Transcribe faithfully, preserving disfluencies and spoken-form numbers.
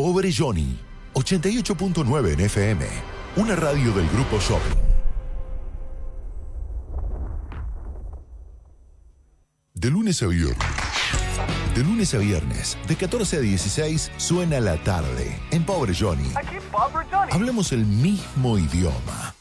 Pobre Johnny, ochenta y ocho punto nueve en F M, una radio del Grupo Shopping. De lunes a viernes. De lunes a viernes, de catorce a dieciséis, suena la tarde en Pobre Johnny. Aquí Pobre Johnny. Hablamos el mismo idioma.